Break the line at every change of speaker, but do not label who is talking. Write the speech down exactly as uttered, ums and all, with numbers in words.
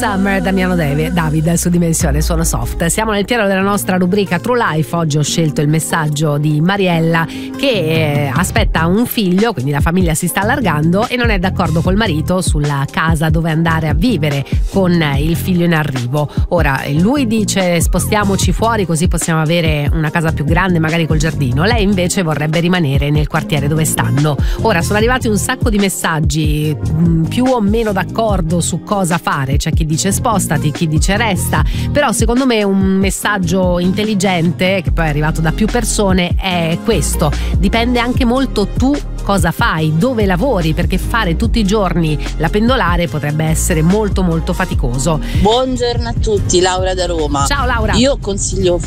Summer, Damiano David su Dimensione Suono Soft. Siamo nel pieno della nostra rubrica True Life. Oggi ho scelto il messaggio di Mariella che eh, aspetta un figlio, quindi la famiglia si sta allargando e non è d'accordo col marito sulla casa dove andare a vivere con il figlio in arrivo. Ora lui dice spostiamoci fuori così possiamo avere una casa più grande, magari col giardino. Lei invece vorrebbe rimanere nel quartiere dove stanno. Ora sono arrivati un sacco di messaggi mh, più o meno d'accordo su cosa fare. C'è chi dice spostati, chi dice resta, però secondo me un messaggio intelligente che poi è arrivato da più persone è questo: dipende anche molto tu cosa fai, dove lavori, perché fare tutti i giorni la pendolare potrebbe essere molto molto faticoso.
Buongiorno a tutti, Laura da Roma.
Ciao Laura.
Io consiglio